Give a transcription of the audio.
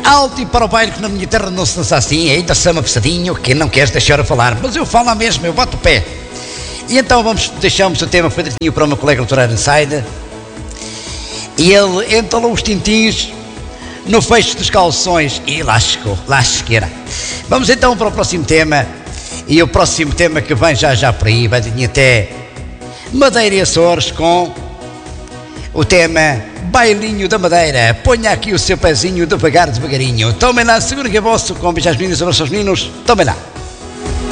alto e para o baile que na minha terra não se dança assim, ainda chama pesadinho, que não queres deixar a falar, mas eu falo mesmo, eu bato o pé. E então deixamos o tema, foi direitinho para o meu colega doutor Inside, e ele entalou os tintins no fecho dos calções e lasqueira. Vamos então para o próximo tema, e o próximo tema que vem já por aí, vai até Madeira e Açores com o tema Bailinho da Madeira. Ponha aqui o seu pezinho devagarinho. Tomem lá, segura que é vosso, com beijos meninos, abraços aos meninos, tomem lá.